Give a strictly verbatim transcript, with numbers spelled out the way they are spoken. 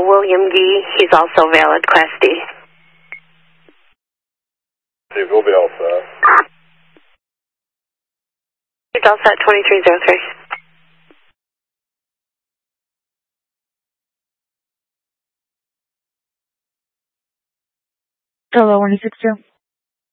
William Gee. He's also valid, Class D. Steve, we'll be all set. He's all set, twenty-three oh three. Hello, one six two.